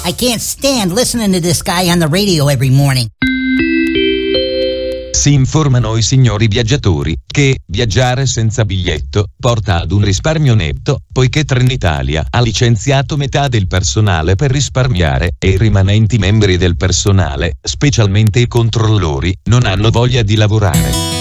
I can't stand listening to this guy on the radio every morning. Si informano i signori viaggiatori che viaggiare senza biglietto porta ad un risparmio netto, poiché Trenitalia ha licenziato metà del personale per risparmiare e i rimanenti membri del personale, specialmente i controllori, non hanno voglia di lavorare.